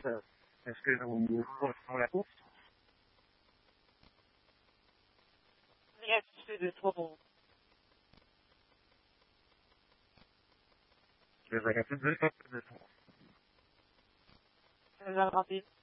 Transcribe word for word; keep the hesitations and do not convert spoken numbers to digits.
euh, est-ce que vous vous rejoignez la course? Négatif de trois pour vous. Je vais regarder deux fois plus de temps. Ça va rapide.